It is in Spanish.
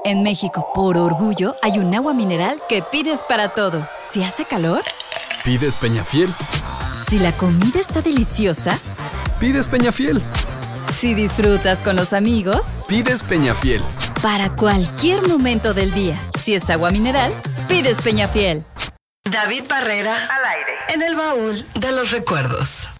En México, por orgullo, hay un agua mineral que pides para todo. Si hace calor, pides Peñafiel. si la comida está deliciosa, Pides Peñafiel. si disfrutas con los amigos, Pides Peñafiel. para cualquier momento del día. Si es agua mineral, pides Peñafiel. David Barrera al aire en el baúl de los recuerdos.